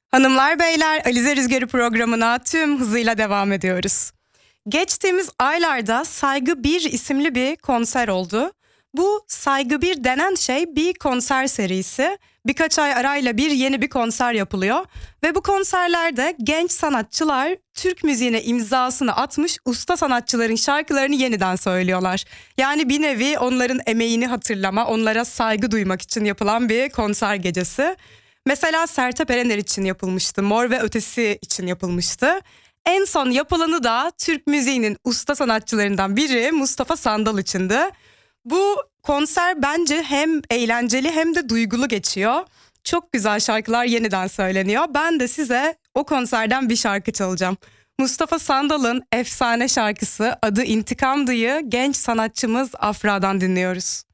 Hanımlar beyler, Alize Rüzgarı programına tüm hızıyla devam ediyoruz. Geçtiğimiz aylarda Saygı 1 isimli bir konser oldu. Bu Saygı 1 denen şey bir konser serisi. Birkaç ay arayla yeni bir konser yapılıyor. Ve bu konserlerde genç sanatçılar Türk müziğine imzasını atmış usta sanatçıların şarkılarını yeniden söylüyorlar. Yani bir nevi onların emeğini hatırlama, onlara saygı duymak için yapılan bir konser gecesi. Mesela Sertab Erener için yapılmıştı, Mor ve Ötesi için yapılmıştı. En son yapılanı da Türk müziğinin usta sanatçılarından biri Mustafa Sandal içindi. Bu konser bence hem eğlenceli hem de duygulu geçiyor. Çok güzel şarkılar yeniden söyleniyor. Ben de size o konserden bir şarkı çalacağım. Mustafa Sandal'ın efsane şarkısı adı İntikamdı'yı genç sanatçımız Afra'dan dinliyoruz.